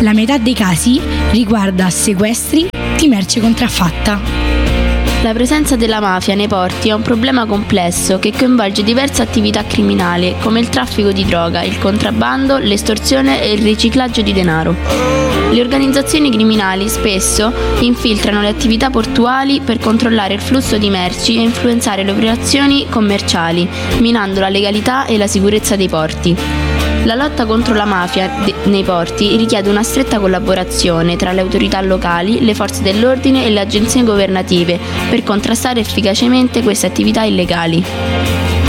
La metà dei casi riguarda sequestri di merce contraffatta. La presenza della mafia nei porti è un problema complesso che coinvolge diverse attività criminali come il traffico di droga, il contrabbando, l'estorsione e il riciclaggio di denaro. Le organizzazioni criminali spesso infiltrano le attività portuali per controllare il flusso di merci e influenzare le operazioni commerciali, minando la legalità e la sicurezza dei porti. La lotta contro la mafia nei porti richiede una stretta collaborazione tra le autorità locali, le forze dell'ordine e le agenzie governative per contrastare efficacemente queste attività illegali.